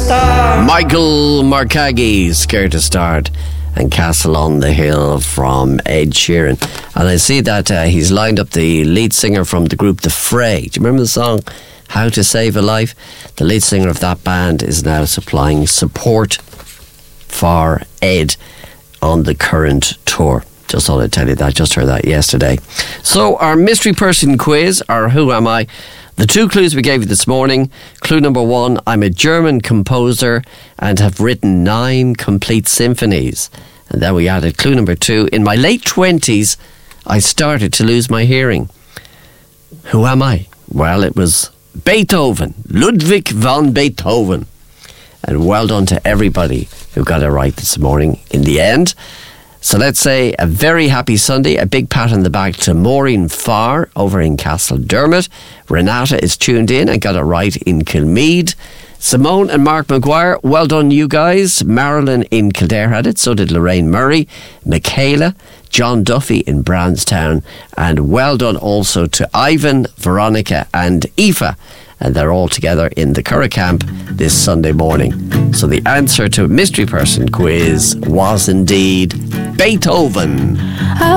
Michael Marcaggi, Scared to Start, and Castle on the Hill from Ed Sheeran. And I see that he's lined up the lead singer from the group The Fray. Do you remember the song How to Save a Life? The lead singer of that band is now supplying support for Ed on the current tour. Just thought I'd tell you that. Just heard that yesterday. So our mystery person quiz, or Who Am I? The two clues we gave you this morning. Clue number 1, I'm a German composer and have written 9 complete symphonies. And then we added clue number 2, in my late 20s, I started to lose my hearing. Who am I? Well, it was Beethoven, Ludwig van Beethoven. And well done to everybody who got it right this morning in the end. So let's say a very happy Sunday. A big pat on the back to Maureen Farr over in Castledermot. Renata is tuned in and got it right in Kilmead. Simone and Mark Maguire, well done you guys. Marilyn in Kildare had it, so did Lorraine Murray. Michaela, John Duffy in Browns,town. And well done also to Ivan, Veronica and Aoife. And they're all together in the Curragh Camp this Sunday morning. So the answer to Mystery Person quiz was indeed Beethoven.